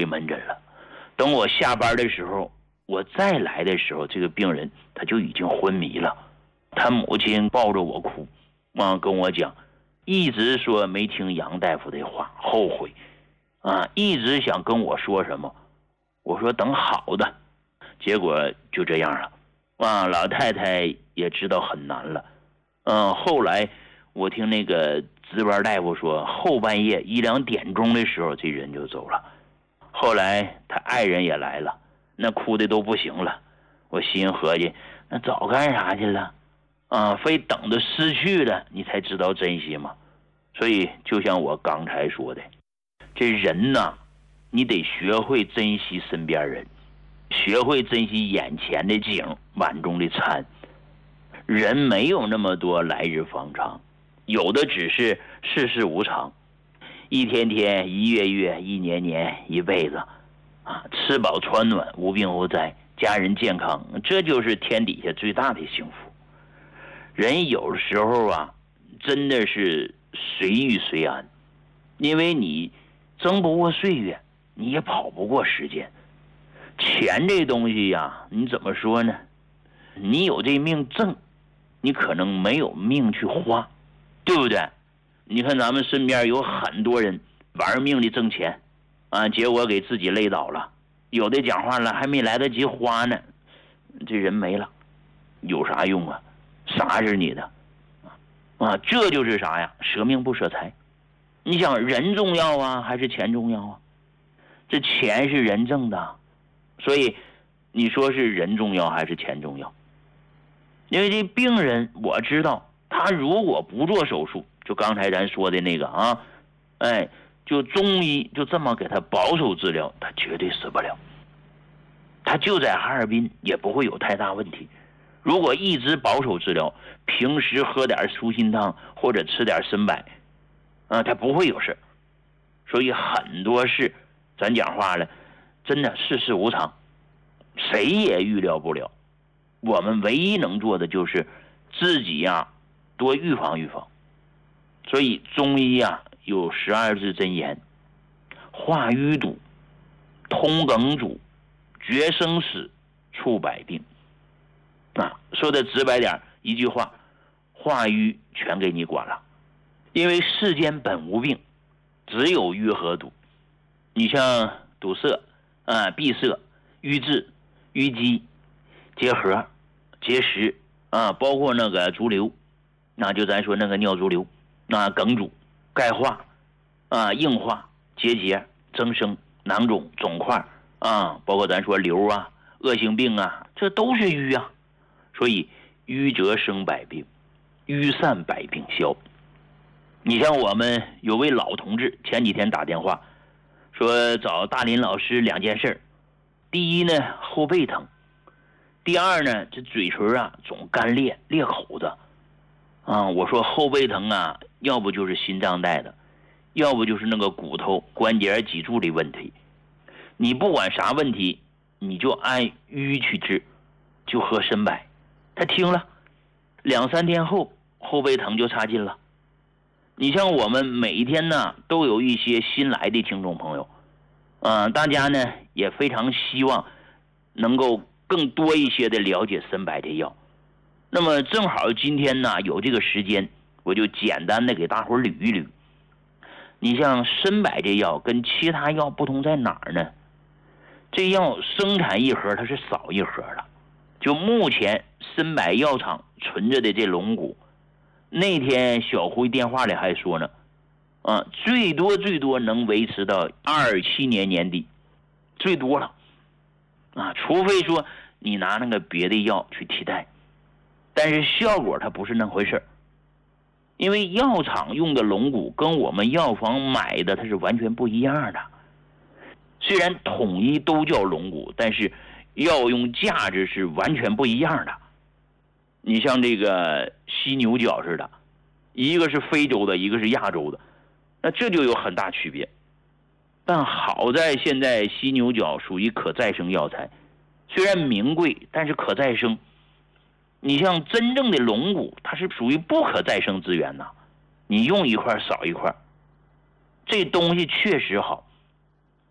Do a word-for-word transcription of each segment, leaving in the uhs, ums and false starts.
回门诊了。等我下班的时候，我再来的时候，这个病人他就已经昏迷了。他母亲抱着我哭，啊，跟我讲，一直说没听杨大夫的话，后悔，啊，一直想跟我说什么，我说等好的，结果就这样了，啊，老太太也知道很难了，嗯，后来我听那个值班大夫说，后半夜一两点钟的时候，这人就走了。后来他爱人也来了，那哭的都不行了。我心合计，那早干啥去了？啊，非等着失去了你才知道珍惜嘛。所以就像我刚才说的，这人呐，你得学会珍惜身边人，学会珍惜眼前的景，碗中的餐。人没有那么多来日方长，有的只是世事无常。一天天，一月月，一年年，一辈子，啊，吃饱穿暖，无病无灾，家人健康，这就是天底下最大的幸福。人有的时候啊，真的是随遇随安，因为你争不过岁月，你也跑不过时间。钱这东西呀，你怎么说呢？你有这命挣，你可能没有命去花，对不对？你看咱们身边有很多人玩命的挣钱啊，结果给自己累倒了。有的讲话了，还没来得及花呢，这人没了，有啥用啊？啥是你的啊？这就是啥呀？舍命不舍财。你想人重要啊，还是钱重要啊？这钱是人挣的，所以你说是人重要还是钱重要？因为这病人我知道，他如果不做手术，就刚才咱说的那个啊，哎，就中医就这么给他保守治疗，他绝对死不了。他就在哈尔滨也不会有太大问题。如果一直保守治疗，平时喝点舒心汤或者吃点参柏，啊，他不会有事。所以很多事，咱讲话了，真的世事无常，谁也预料不了。我们唯一能做的就是自己呀、啊，多预防预防。所以中医啊有十二字真言：化瘀堵，通梗阻，绝生死，除百病。啊，说的直白点，一句话，化瘀全给你管了。因为世间本无病，只有瘀和堵。你像堵塞啊、闭塞、瘀滞、淤积、结核、结石啊，包括那个足瘤，那就咱说那个尿足瘤，那梗阻、钙化啊、硬化、结节、增生、囊肿、肿块啊，包括咱说瘤啊、恶性病啊，这都是瘀啊。所以瘀则生百病，瘀散百病消。你像我们有位老同志前几天打电话说找大林老师两件事，第一呢后背疼，第二呢这嘴唇啊总干裂裂口子啊。我说后背疼啊，要不就是心脏带的，要不就是那个骨头关节脊柱的问题。你不管啥问题，你就按瘀去治，就喝参柏。他听了，两三天后后背疼就差劲了。你像我们每一天呢都有一些新来的听众朋友，嗯、呃，大家呢也非常希望能够更多一些的了解参柏这药。那么正好今天呢有这个时间，我就简单的给大伙捋一捋。你像参柏这药跟其他药不同在哪儿呢？这药生产一盒它是少一盒的，就目前参柏药厂存着的这龙骨，那天小辉电话里还说呢，啊，最多最多能维持到二七年年底，最多了，啊，除非说你拿那个别的药去替代，但是效果它不是那回事，因为药厂用的龙骨跟我们药房买的它是完全不一样的。虽然统一都叫龙骨，但是药用价值是完全不一样的。你像这个犀牛角似的，一个是非洲的，一个是亚洲的，那这就有很大区别。但好在现在犀牛角属于可再生药材，虽然名贵，但是可再生。你像真正的龙骨，它是属于不可再生资源呐，你用一块少一块，这东西确实好。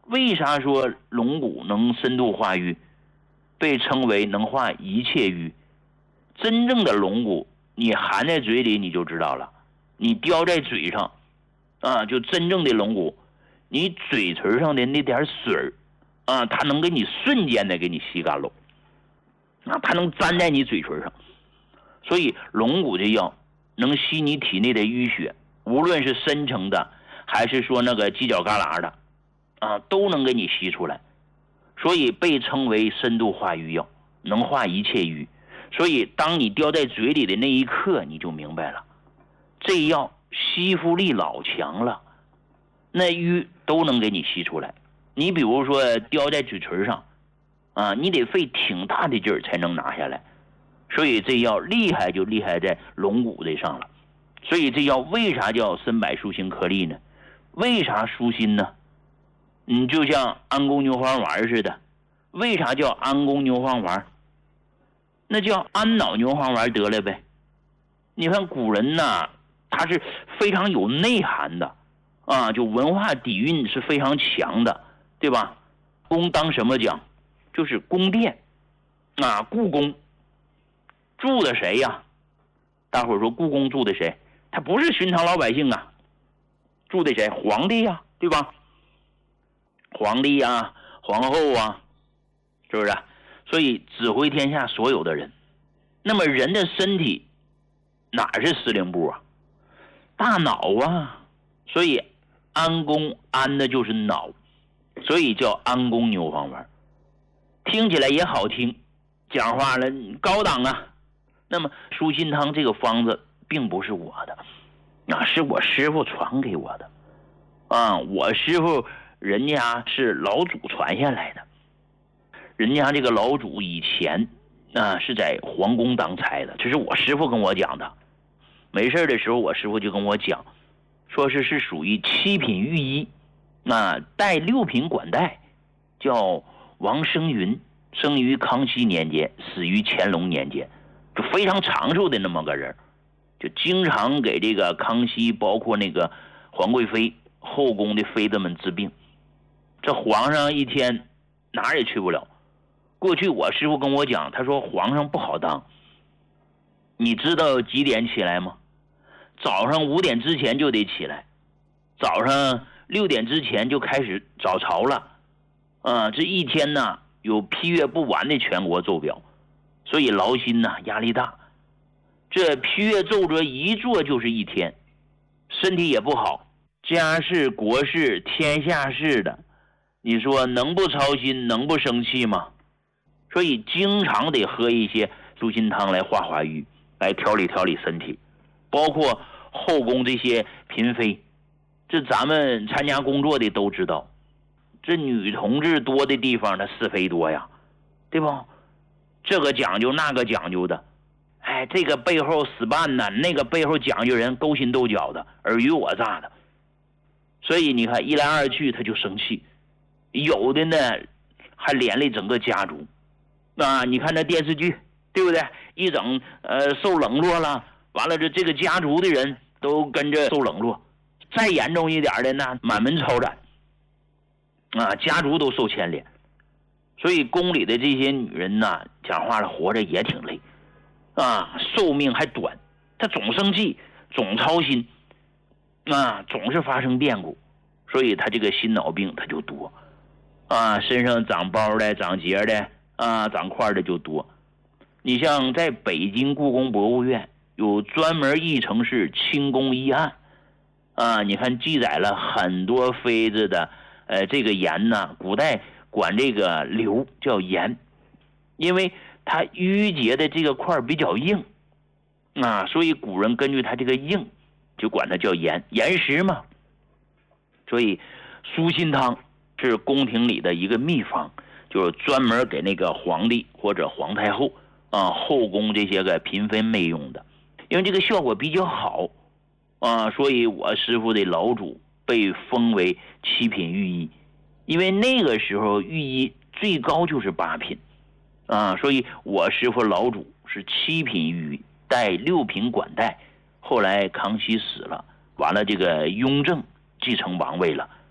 为啥说龙骨能深度化瘀，被称为能化一切瘀？真正的龙骨，你含在嘴里你就知道了，你叼在嘴上，啊，就真正的龙骨，你嘴唇上的那点水啊，它能给你瞬间的给你吸干了，啊，它能粘在你嘴唇上。所以龙骨这药能吸你体内的淤血，无论是深层的还是说那个犄角旮旯的啊，都能给你吸出来。所以被称为深度化瘀药，能化一切瘀。所以当你叼在嘴里的那一刻，你就明白了，这药吸附力老强了，那瘀都能给你吸出来。你比如说叼在嘴唇上啊，你得费挺大的劲儿才能拿下来。所以这药厉害就厉害在龙骨这上了。所以这药为啥叫参柏舒心颗粒呢？为啥舒心呢？你就像安宫牛黄丸似的，为啥叫安宫牛黄丸？那叫安脑牛黄丸得了呗。你看古人呐，他是非常有内涵的啊，就文化底蕴是非常强的，对吧？宫当什么讲？就是宫殿啊，故宫住的谁呀？大伙儿说故宫住的谁？他不是寻常老百姓啊，住的谁？皇帝呀，对吧？皇帝啊，皇后啊，是不是？所以指挥天下所有的人。那么人的身体哪是司令部啊？大脑啊。所以安宫安的就是脑，所以叫安宫牛黄丸。听起来也好听，讲话了高档啊。那么舒心汤这个方子并不是我的，那是我师傅传给我的啊。我师傅人家是老祖传下来的，人家这个老祖以前啊是在皇宫当差的，这是我师傅跟我讲的。没事的时候我师傅就跟我讲，说是是属于七品御医啊，带六品管带，叫王生云，生于康熙年间，死于乾隆年间，就非常长寿的那么个人，就经常给这个康熙包括那个皇贵妃后宫的妃子们治病。这皇上一天哪儿也去不了。过去我师傅跟我讲，他说皇上不好当。你知道几点起来吗？早上五点之前就得起来，早上六点之前就开始早朝了。啊，这一天呢有批阅不完的全国奏表，所以劳心呐，压力大。这批阅奏折一做就是一天，身体也不好，家事国事天下事的，你说能不操心能不生气吗？所以经常得喝一些舒心汤来化化瘀，来调理调理身体。包括后宫这些嫔妃，这咱们参加工作的都知道，这女同志多的地方它是非多呀，对吧？这个讲究那个讲究的，哎，这个背后死办呢，那个背后讲究人勾心斗角的，尔虞我诈的。所以你看一来二去他就生气，有的呢还连累整个家族。啊，你看那电视剧对不对？一整呃受冷落了，完了这这个家族的人都跟着受冷落。再严重一点的呢，满门抄斩啊，家族都受牵连。所以宫里的这些女人呢，讲话了活着也挺累啊，寿命还短，她总生气，总操心啊，总是发生变故，所以她这个心脑病她就多啊，身上长包的长结的啊，长块的就多。你像在北京故宫博物院有专门议程式清宫医案啊，你看记载了很多妃子的呃这个盐呢，古代管这个硫叫盐，因为它淤结的这个块比较硬啊，所以古人根据它这个硬就管它叫盐，岩石嘛。所以舒心汤是宫廷里的一个秘方，就是专门给那个皇帝或者皇太后啊后宫这些个嫔妃妹用的，因为这个效果比较好啊，所以我师傅的老祖被封为七品御医，因为那个时候御医最高就是八品啊，所以我师傅老祖是七品御医，带六品管带。后来康熙死了，完了这个雍正继承王位了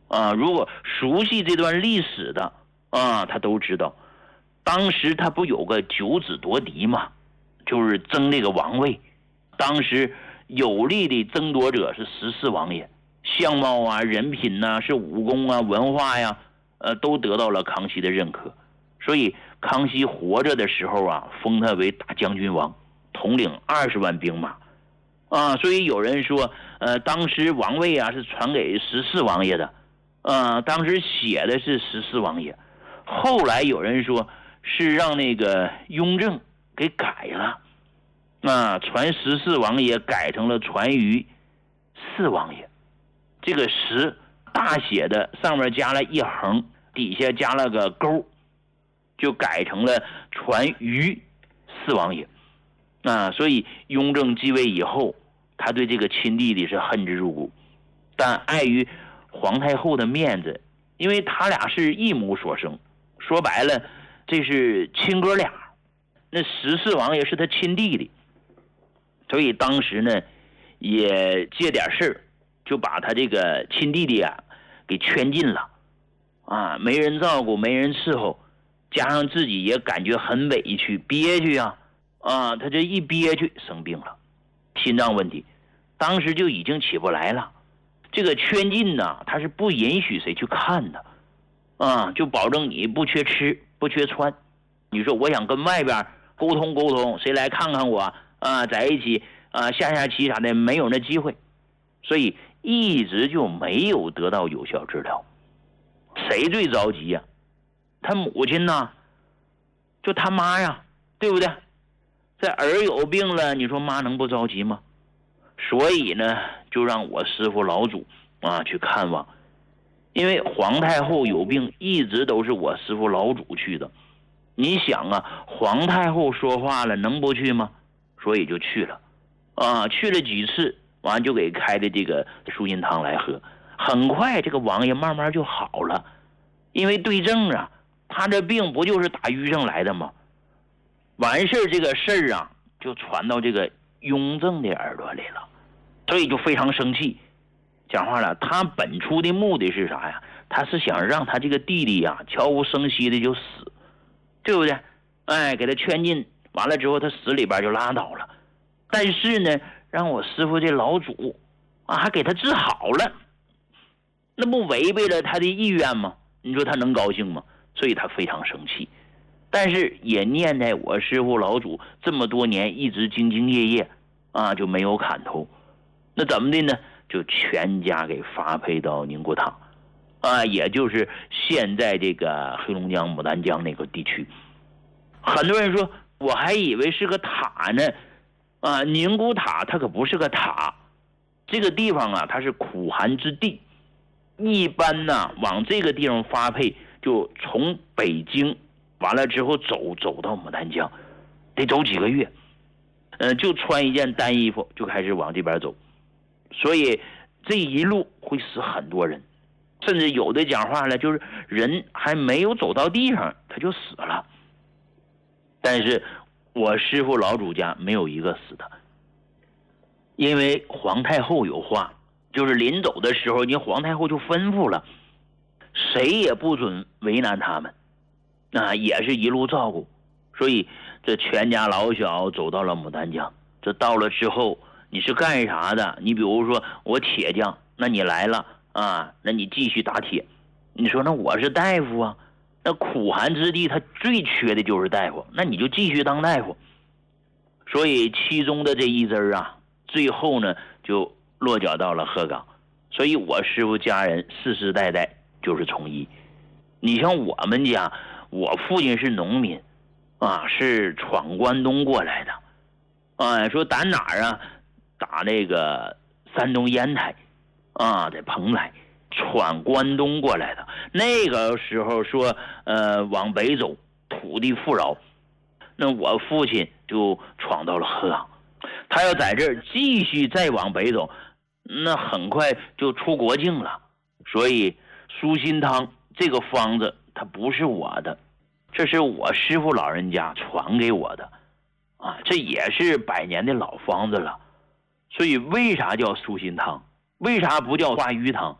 啊，如果熟悉这段历史的啊，他都知道，当时他不有个九子夺嫡嘛，就是争这个王位。当时有力的争夺者是十四王爷，相貌啊、人品呐、啊、是武功啊、文化呀，呃，都得到了康熙的认可。所以康熙活着的时候啊，封他为大将军王，统领二十万兵马。啊，所以有人说，呃，当时王位啊是传给十四王爷的，啊，当时写的是十四王爷，后来有人说是让那个雍正给改了，啊，传十四王爷改成了传于四王爷，这个十大写的上面加了一横，底下加了个勾，就改成了传于四王爷。啊，所以雍正继位以后，他对这个亲弟弟是恨之入骨，但碍于皇太后的面子，因为他俩是一母所生，说白了这是亲哥俩，那十四王爷是他亲弟弟，所以当时呢也借点事儿，就把他这个亲弟弟啊给圈禁了，啊，没人照顾，没人伺候，加上自己也感觉很委屈憋屈啊。啊，他这一憋屈生病了，心脏问题，当时就已经起不来了。这个圈禁呢，他是不允许谁去看的，啊，就保证你不缺吃不缺穿。你说我想跟外边沟通沟通，谁来看看我啊，在一起啊下下棋啥的，没有那机会，所以一直就没有得到有效治疗。谁最着急呀？他母亲呢？就他妈呀，对不对？这儿有病了，你说妈能不着急吗？所以呢，就让我师父老祖啊去看望，因为皇太后有病，一直都是我师父老祖去的。你想啊，皇太后说话了，能不去吗？所以就去了，啊，去了几次，完就给开的这个舒心汤来喝。很快，这个王爷慢慢就好了，因为对症啊，他这病不就是打淤上来的吗？完事这个事儿啊，就传到这个雍正的耳朵里了，所以就非常生气。讲话了，他本初的目的是啥呀？他是想让他这个弟弟呀、啊，悄无声息的就死，对不对？哎，给他圈禁，完了之后他死里边就拉倒了。但是呢，让我师父这老祖啊，还给他治好了，那不违背了他的意愿吗？你说他能高兴吗？所以他非常生气。但是也念在我师父老祖这么多年一直兢兢业业啊，就没有砍头。那怎么的呢？就全家给发配到宁国塔啊，也就是现在这个黑龙江牡丹江那个地区。很多人说我还以为是个塔呢，啊，宁古塔它可不是个塔，这个地方啊它是苦寒之地，一般呢往这个地方发配就从北京完了之后走走到牡丹江，得走几个月，呃，就穿一件单衣服就开始往这边走，所以这一路会死很多人，甚至有的讲话了，就是人还没有走到地上他就死了。但是我师父老祖家没有一个死的，因为皇太后有话，就是临走的时候，你皇太后就吩咐了，谁也不准为难他们。那也是一路照顾，所以这全家老小走到了牡丹江。这到了之后，你是干啥的？你比如说我铁匠，那你来了啊，那你继续打铁。你说那我是大夫啊，那苦寒之地他最缺的就是大夫，那你就继续当大夫。所以其中的这一支啊，最后呢就落脚到了鹤岗。所以我师父家人世世代代就是从医。你像我们家，我父亲是农民啊，是闯关东过来的，啊，说打哪儿啊？打那个山东烟台啊，在蓬莱闯关东过来的。那个时候说，呃，往北走，土地富饶，那我父亲就闯到了鹤岗。他要在这儿继续再往北走，那很快就出国境了。所以舒心汤这个方子它不是我的，这是我师父老人家传给我的啊，这也是百年的老方子了。所以为啥叫舒心汤？为啥不叫化瘀汤？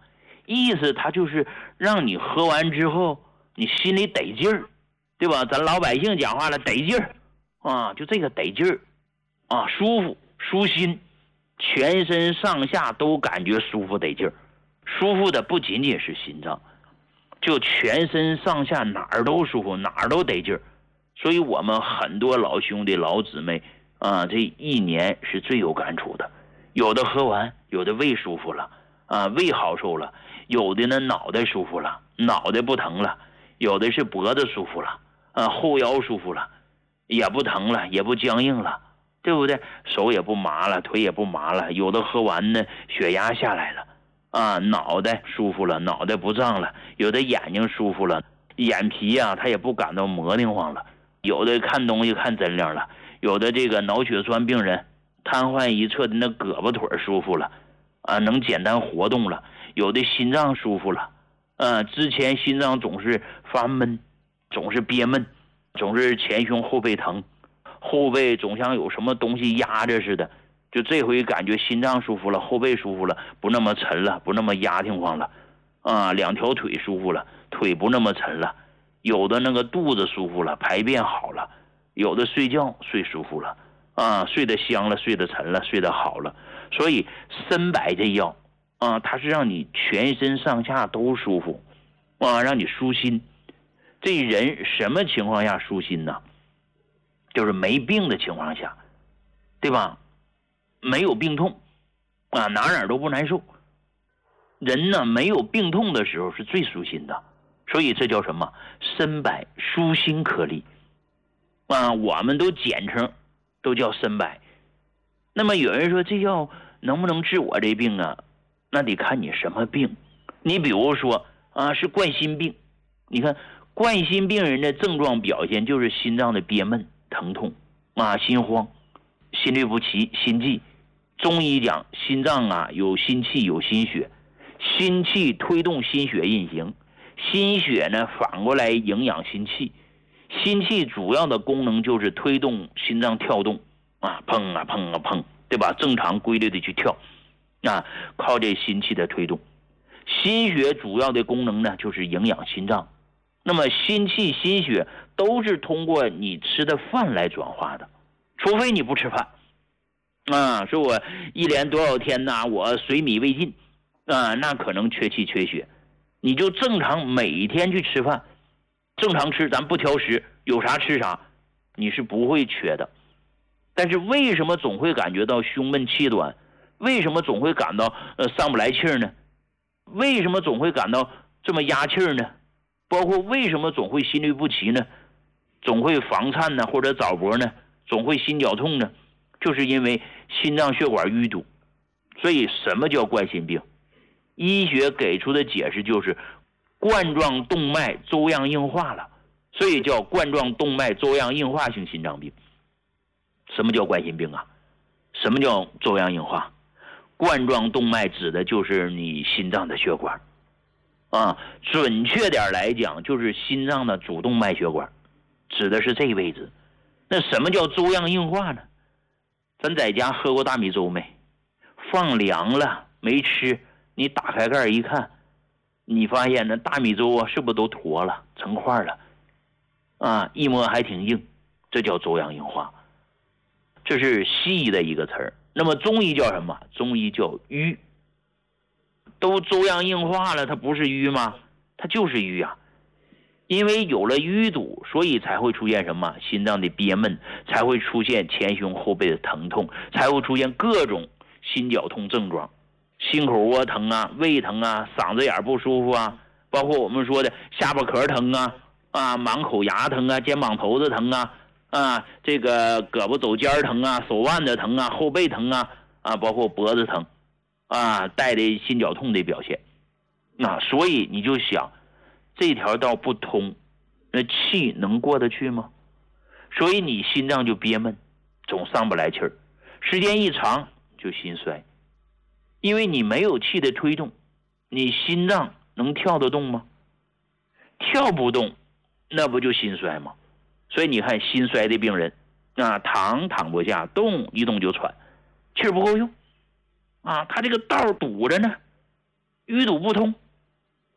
意思他就是让你喝完之后你心里得劲儿，对吧？咱老百姓讲话了，得劲儿啊，就这个得劲儿啊，舒服舒心，全身上下都感觉舒服得劲儿。舒服的不仅仅是心脏，就全身上下哪儿都舒服，哪儿都得劲儿。所以我们很多老兄弟老姊妹啊，这一年是最有感触的。有的喝完，有的胃舒服了啊，胃好受了；有的呢脑袋舒服了，脑袋不疼了；有的是脖子舒服了啊，后腰舒服了，也不疼了，也不僵硬了，对不对？手也不麻了，腿也不麻了。有的喝完呢，血压下来了啊，脑袋舒服了，脑袋不胀了；有的眼睛舒服了，眼皮啊他也不感到磨膩慌了；有的看东西看真亮了；有的这个脑血栓病人瘫痪一侧的那胳膊腿舒服了啊，能简单活动了；有的心脏舒服了啊，之前心脏总是发闷，总是憋闷，总是前胸后背疼，后背总像有什么东西压着似的，就这回感觉心脏舒服了，后背舒服了，不那么沉了，不那么压挺慌了啊，两条腿舒服了，腿不那么沉了；有的那个肚子舒服了，排便好了；有的睡觉睡舒服了啊，睡得香了，睡得沉了，睡得好了。所以参柏这药啊，它是让你全身上下都舒服啊，让你舒心。这人什么情况下舒心呢？就是没病的情况下，对吧？没有病痛啊，哪哪都不难受。人呢没有病痛的时候是最舒心的，所以这叫什么？参柏舒心颗粒啊，我们都简称都叫参柏。那么有人说这药能不能治我这病啊？那得看你什么病。你比如说啊，是冠心病，你看冠心病人的症状表现就是心脏的憋闷、疼痛啊、心慌、心律不齐、心悸。中医讲心脏啊有心气有心血，心气推动心血运行，心血呢反过来营养心气。心气主要的功能就是推动心脏跳动啊，砰啊砰啊砰，对吧？正常规律的去跳啊，靠这心气的推动。心血主要的功能呢就是营养心脏。那么心气心血都是通过你吃的饭来转化的，除非你不吃饭啊，说我一连多少天呐，我水米未进啊，那可能缺气缺血。你就正常每天去吃饭，正常吃，咱不挑食，有啥吃啥，你是不会缺的。但是为什么总会感觉到胸闷气短？为什么总会感到呃上不来气呢？为什么总会感到这么压气呢？包括为什么总会心律不齐呢？总会房颤呢，或者早搏呢？总会心绞痛呢？就是因为心脏血管淤堵。所以什么叫冠心病？医学给出的解释就是冠状动脉粥样硬化了，所以叫冠状动脉粥样硬化性心脏病。什么叫冠心病啊？什么叫粥样硬化？冠状动脉指的就是你心脏的血管啊，准确点来讲就是心脏的主动脉血管，指的是这个位置。那什么叫粥样硬化呢？咱在家喝过大米粥没？放凉了没吃，你打开盖一看，你发现那大米粥啊是不是都坨了成块了啊？一摸还挺硬，这叫粥样硬化。这是西医的一个词儿。那么中医叫什么？中医叫瘀。都粥样硬化了，它不是瘀吗？它就是瘀啊。因为有了淤堵，所以才会出现什么？心脏的憋闷，才会出现前胸后背的疼痛，才会出现各种心绞痛症状，心口窝疼啊，胃疼啊，嗓子眼不舒服啊，包括我们说的下巴壳疼啊，啊，满口牙疼啊，肩膀头子疼啊，啊，这个胳膊肘尖疼啊，手腕子疼啊，后背疼啊，啊，包括脖子疼啊，带的心绞痛的表现。啊，所以你就想这条道不通，那气能过得去吗？所以你心脏就憋闷，总上不来气儿，时间一长就心衰。因为你没有气的推动，你心脏能跳得动吗？跳不动，那不就心衰吗？所以你看心衰的病人啊，躺躺不下，动一动就喘，气儿不够用啊，他这个道堵着呢，淤堵不通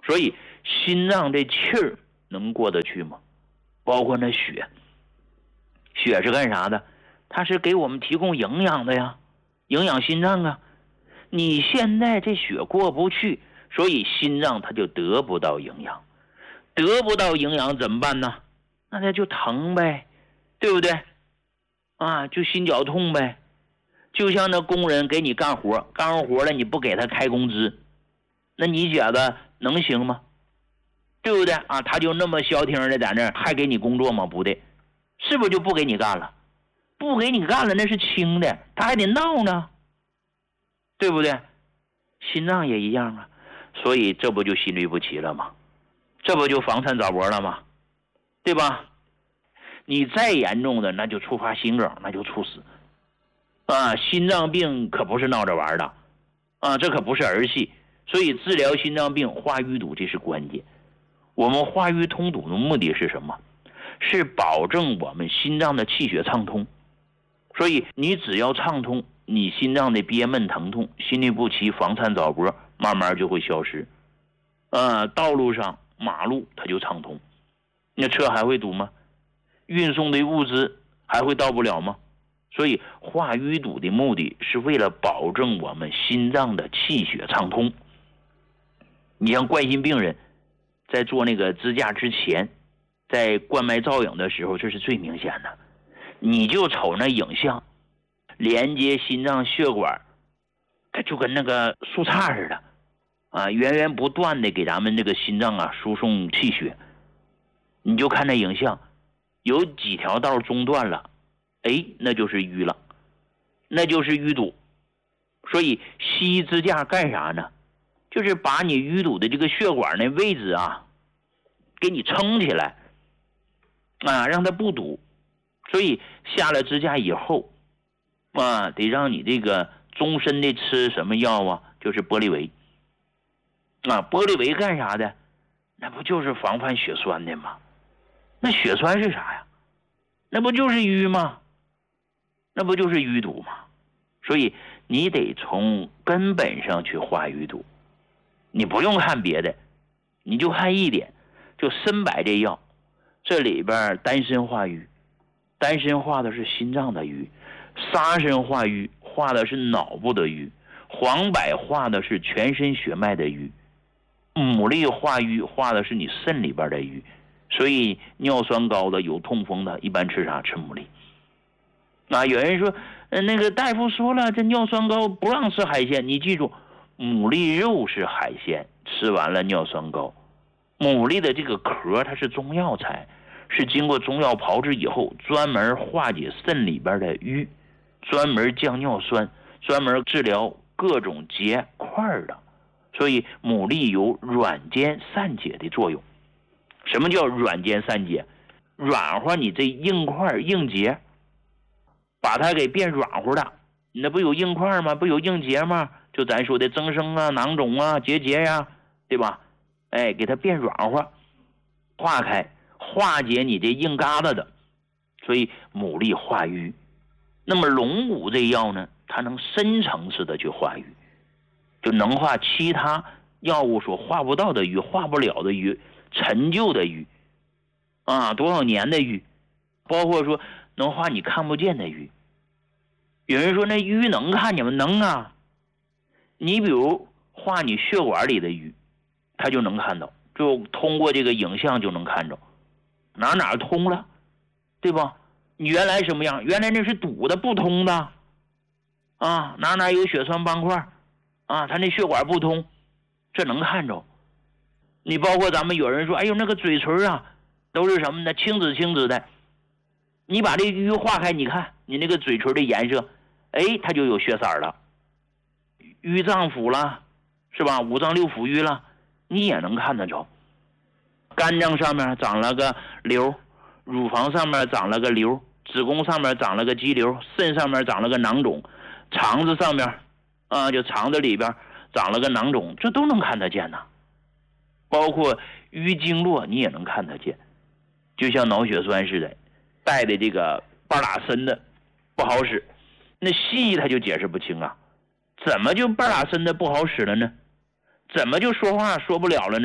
所以心脏这气儿能过得去吗？包括那血，血是干啥的？它是给我们提供营养的呀，营养心脏啊。你现在这血过不去，所以心脏它就得不到营养，得不到营养怎么办呢？那它就疼呗，对不对？啊，就心绞痛呗。就像那工人给你干活，干完活了你不给他开工资，那你觉得能行吗？对不对啊？他就那么消停的在那儿还给你工作吗？不对，是不是就不给你干了？不给你干了那是轻的，他还得闹呢，对不对？心脏也一样啊，所以这不就心律不齐了吗？这不就房颤早搏了吗？对吧？你再严重的那就触发心梗，那就猝死啊！心脏病可不是闹着玩的啊，这可不是儿戏。所以治疗心脏病化淤堵这是关键。我们化瘀通堵的目的是什么？是保证我们心脏的气血畅通。所以你只要畅通，你心脏的憋闷疼痛、心律不齐、房颤早搏慢慢就会消失。呃，道路上马路它就畅通，那车还会堵吗？运送的物资还会到不了吗？所以化淤堵的目的是为了保证我们心脏的气血畅通。你像冠心病人在做那个支架之前，在冠脉造影的时候，这是最明显的。你就瞅那影像，连接心脏血管，它就跟那个树杈似的啊，源源不断的给咱们这个心脏啊输送气血。你就看那影像，有几条道中断了，哎，那就是淤了，那就是淤堵。所以西医支架干啥呢？就是把你淤堵的这个血管那位置啊，给你撑起来啊，让它不堵。所以下了支架以后啊，得让你这个终身的吃什么药啊？就是玻利维啊。玻利维干啥的？那不就是防范血栓的吗？那血栓是啥呀？那不就是淤吗？那不就是淤堵吗？所以你得从根本上去化淤堵。你不用看别的，你就看一点，就参柏这药，这里边丹参化瘀，丹参化的是心脏的瘀，沙参化瘀化的是脑部的瘀，黄柏化的是全身血脉的瘀，牡蛎化瘀化的是你肾里边的瘀。所以尿酸高的有痛风的一般吃啥？吃牡蛎啊。有人说呃，那个大夫说了，这尿酸高不让吃海鲜。你记住，牡蛎肉是海鲜，吃完了尿酸高。牡蛎的这个壳它是中药材，是经过中药炮制以后专门化解肾里边的瘀，专门降尿酸，专门治疗各种结块的。所以牡蛎有软坚散解的作用。什么叫软坚散解？软化你这硬块硬结，把它给变软乎的。你那不有硬块吗？不有硬结吗？就咱说的增生啊、囊肿啊、结节呀、啊，对吧？哎，给它变软化，化开，化解你这硬疙瘩的。所以牡蛎化瘀。那么龙骨这药呢，它能深层次的去化瘀，就能化其他药物所化不到的瘀、化不了的瘀、陈旧的瘀啊，多少年的瘀，包括说能化你看不见的瘀。有人说那瘀能看见吗？能啊。你比如化你血管里的瘀，他就能看到，就通过这个影像就能看着哪哪通了，对吧？你原来什么样？原来那是堵的不通的啊，哪哪有血栓斑块啊，他那血管不通，这能看着。你包括咱们有人说，哎呦那个嘴唇啊都是什么呢？青紫青紫的。你把这瘀化开，你看你那个嘴唇的颜色，哎，它就有血色了。瘀脏腑了，是吧？五脏六腑瘀了，你也能看得着。肝脏上面长了个瘤，乳房上面长了个瘤，子宫上面长了个肌瘤，肾上面长了个囊肿，肠子上面啊，就肠子里边长了个囊肿，这都能看得见呐。包括淤经络你也能看得见，就像脑血栓似的，带的这个半拉身的不好使，那西医他就解释不清啊，怎么就半拉身的不好使了呢？怎么就说话说不了了呢？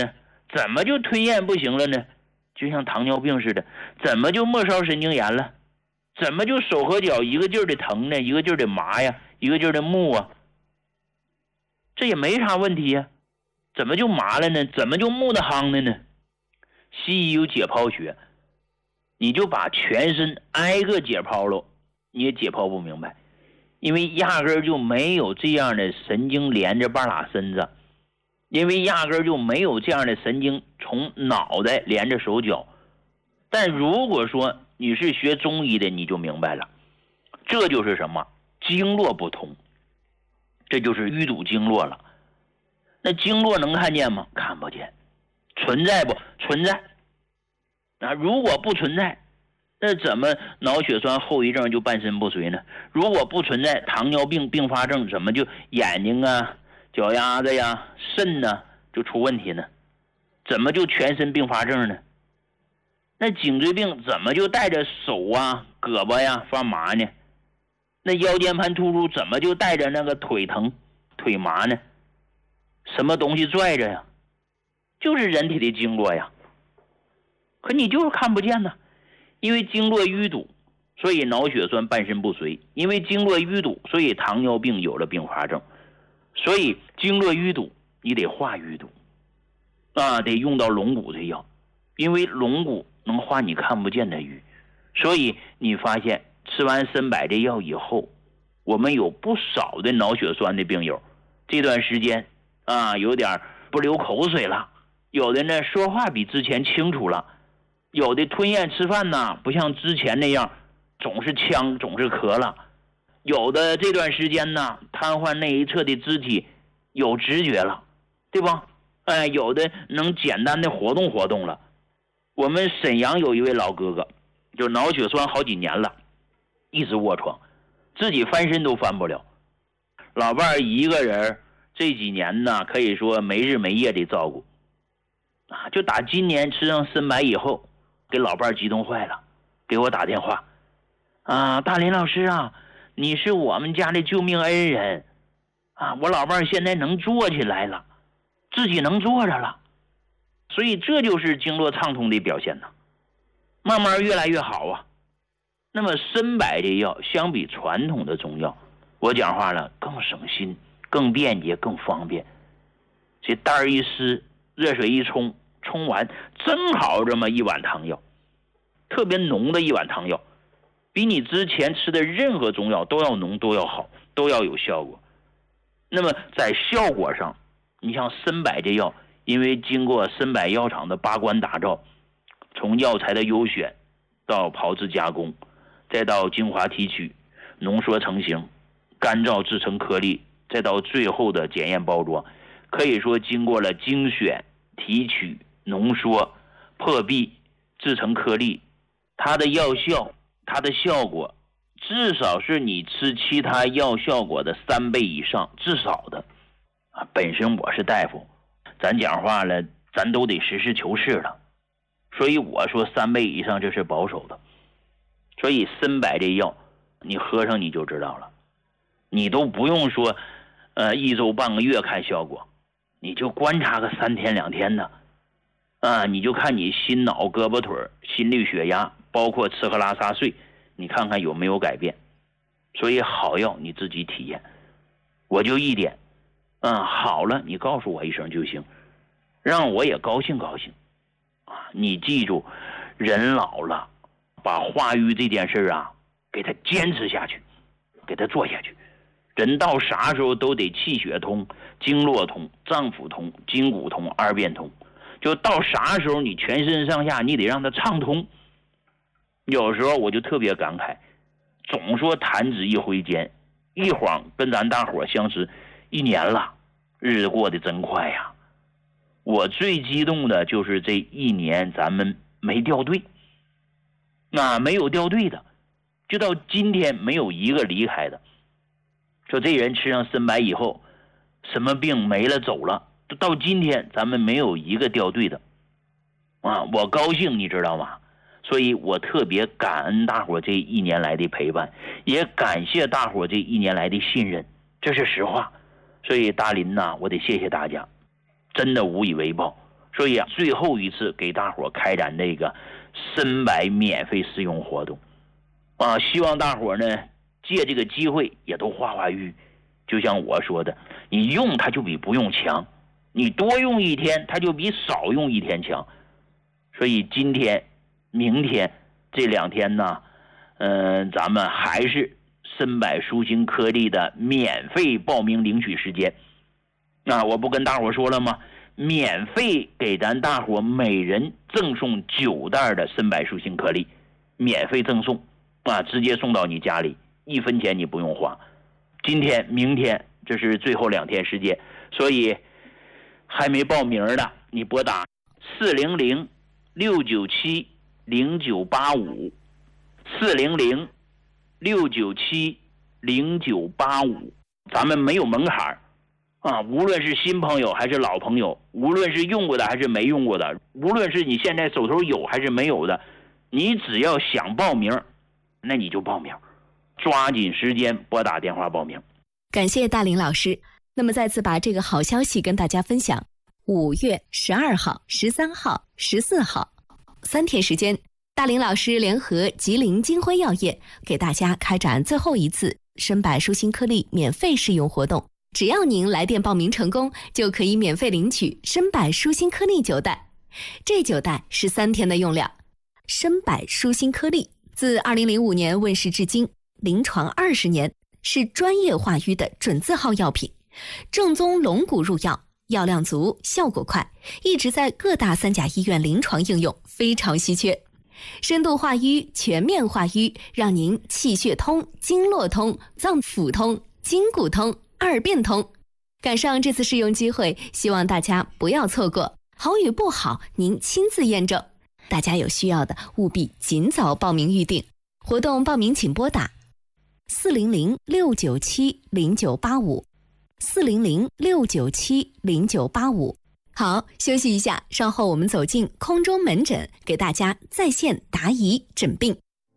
怎么就吞咽不行了呢？就像糖尿病似的，怎么就末梢神经炎了？怎么就手和脚一个劲儿的疼呢？一个劲儿的麻呀，一个劲儿的木啊？这也没啥问题呀，怎么就麻了呢？怎么就木的夯的呢？西医有解剖学，你就把全身挨个解剖了，你也解剖不明白，因为压根儿就没有这样的神经连着半拉身子，因为压根儿就没有这样的神经从脑袋连着手脚。但如果说你是学中医的，你就明白了，这就是什么？经络不通，这就是淤堵经络了。那经络能看见吗？看不见。存在不？存在。啊，如果不存在，那怎么脑血栓后遗症就半身不遂呢？如果不存在糖尿病并发症，怎么就眼睛啊、脚丫子呀、肾呢就出问题呢？怎么就全身并发症呢？那颈椎病怎么就带着手啊、胳膊呀发麻呢？那腰间盘突出怎么就带着那个腿疼、腿麻呢？什么东西拽着呀？就是人体的经络呀。可你就是看不见呢，因为经络淤堵，所以脑血栓半身不遂；因为经络淤堵，所以糖尿病有了并发症。所以经络淤堵，你得化淤堵啊，得用到龙骨这药，因为龙骨能化你看不见的瘀。所以你发现吃完参柏这药以后，我们有不少的脑血栓的病友，这段时间啊有点不流口水了，有的呢说话比之前清楚了，有的吞咽吃饭呢不像之前那样总是呛总是咳了，有的这段时间呢瘫痪那一侧的肢体有知觉了，对吧？哎，有的能简单的活动活动了。我们沈阳有一位老哥哥，就脑血栓好几年了，一直卧床，自己翻身都翻不了。老伴儿一个人这几年呢，可以说没日没夜的照顾啊。就打今年吃上参柏以后，给老伴儿激动坏了，给我打电话啊，大林老师啊，你是我们家的救命恩人啊！我老伴儿现在能坐起来了，自己能坐着了，所以这就是经络畅通的表现呢，慢慢越来越好啊。那么参柏这药相比传统的中药，我讲话了更省心、更便捷、更方便。这袋儿一撕，热水一冲，冲完正好这么一碗汤药，特别浓的一碗汤药，比你之前吃的任何中药都要浓、都要好、都要有效果。那么在效果上，你像参柏这药，因为经过参柏药厂的把关打造，从药材的优选到炮制加工，再到精华提取、浓缩成型、干燥制成颗粒，再到最后的检验包装，可以说经过了精选、提取、浓缩、破壁、制成颗粒，它的药效、它的效果至少是你吃其他药效果的三倍以上，至少的啊。本身我是大夫，咱讲话了，咱都得实事求是了，所以我说三倍以上这是保守的。所以参柏这药你喝上你就知道了，你都不用说呃一周半个月看效果，你就观察个三天两天的啊，你就看你心脑胳膊腿心率血压包括吃喝拉撒睡，你看看有没有改变。所以好药你自己体验，我就一点嗯，好了你告诉我一声就行，让我也高兴高兴啊。你记住，人老了把化瘀这件事啊给他坚持下去，给他做下去。人到啥时候都得气血通、经络通、脏腑通、筋骨通、二便通，就到啥时候你全身上下你得让它畅通。有时候我就特别感慨，总说弹指一挥间，一晃跟咱大伙相识一年了，日子过得真快呀。我最激动的就是这一年咱们没掉队，那没有掉队的，就到今天没有一个离开的。说这人吃上参柏以后什么病没了走了，到今天咱们没有一个掉队的啊，我高兴你知道吗？所以我特别感恩大伙这一年来的陪伴，也感谢大伙这一年来的信任，这是实话。所以大林呐、啊，我得谢谢大家，真的无以为报。 所以啊，最后一次给大伙开展这个深白免费试用活动啊，希望大伙呢借这个机会也都化化瘀。就像我说的，你用它就比不用强，你多用一天它就比少用一天强。所以今天明天这两天呢，嗯、呃，咱们还是深百舒心颗粒的免费报名领取时间。那我不跟大伙说了吗？免费给咱大伙每人赠送九袋的深百舒心颗粒，免费赠送啊，直接送到你家里，一分钱你不用花。今天明天这是最后两天时间，所以还没报名的你拨打四零零六九七零九八五四零零六九七零九八五，咱们没有门槛啊，无论是新朋友还是老朋友，无论是用过的还是没用过的，无论是你现在手头有还是没有的，你只要想报名，那你就报名，抓紧时间拨打电话报名。 感谢大林老师。那么再次把这个好消息跟大家分享，五月十二号、十三号、十四号三天时间，大林老师联合吉林金辉药业给大家开展最后一次深百舒心颗粒免费试用活动。只要您来电报名成功，就可以免费领取深百舒心颗粒九袋。这九袋是三天的用量。深百舒心颗粒自二零零五年问世至今，临床二十年，是专业化瘀的准字号药品，正宗龙骨入药，药量足，效果快，一直在各大三甲医院临床应用，非常稀缺。深度化瘀，全面化瘀，让您气血通、经络通、脏腑通、筋骨通、二便通。赶上这次试用机会，希望大家不要错过，好与不好您亲自验证。大家有需要的务必尽早报名预定，活动报名请拨打四零零六九七零九八五四零零六九七零九八五。好，休息一下，稍后我们走进空中门诊，给大家在线答疑诊病。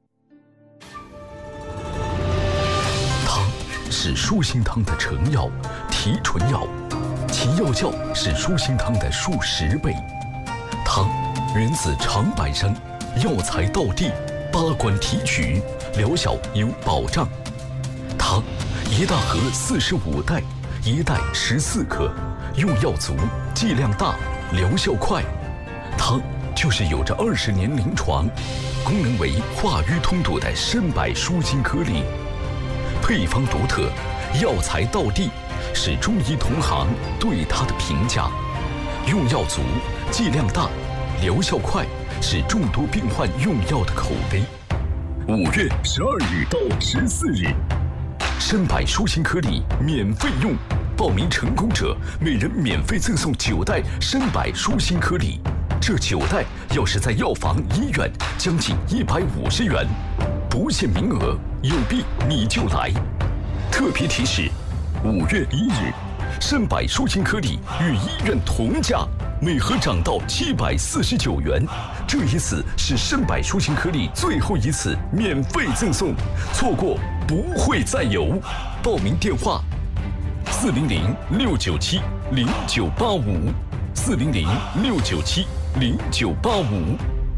汤是舒心汤的成药、提纯药，其药效是舒心汤的数十倍。汤源自长白山，药材到地，八关提取，疗效有保障。汤一大盒四十五袋，一袋十四克，用药足，剂量大，疗效快。汤就是有着二十年临床，功能为化瘀通堵的深百舒心颗粒，配方独特，药材到地，是中医同行对它的评价。用药足，剂量大，疗效快，是众多病患用药的口碑。五月十二日到十四日，深百舒心颗粒免费用，报名成功者每人免费赠送九袋深百舒心颗粒。这九袋要是在药房、医院，将近一百五十元，不限名额，有病你就来。特别提示：五月一日，深百舒心颗粒与医院同价，每盒涨到七百四十九元。这一次是深百舒心颗粒最后一次免费赠送，错过不会再有。报名电话：四零零六九七零九八五，四零零六九七零九八五。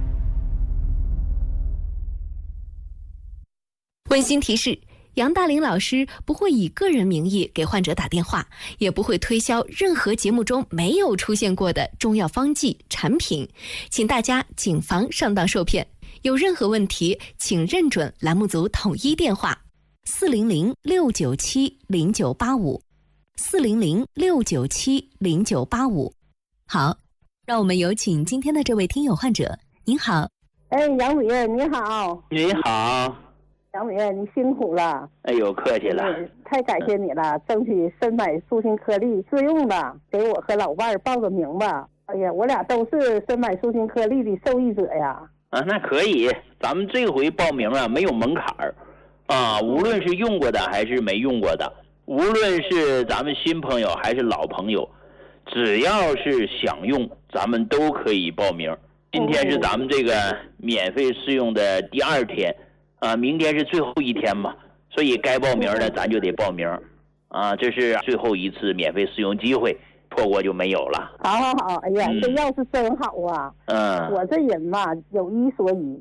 温馨提示：杨大林老师不会以个人名义给患者打电话，也不会推销任何节目中没有出现过的中药方剂产品，请大家谨防上当受骗。有任何问题，请认准栏目组统一电话：四零零六九七零九八五，四零零六九七零九八五。好，让我们有请今天的这位听友患者。您好。 哎，杨主任你好。 你好。 杨主任，你辛苦了。 哎呦，客气了。 太感谢你了，争取深百舒心颗粒试用的，给我和老伴儿报个名吧。哎呀，我俩都是深百舒心颗粒的受益者呀。 啊，那可以，咱们这回报名啊，没有门槛儿，啊，无论是用过的还是没用过的，无论是咱们新朋友还是老朋友，只要是想用，咱们都可以报名。今天是咱们这个免费试用的第二天。啊，明天是最后一天嘛，所以该报名的咱就得报名，啊，这是最后一次免费试用机会， 错过就没有了。 好好好，哎呀， 嗯这药是真好啊。 嗯， 我这人吧有一说一，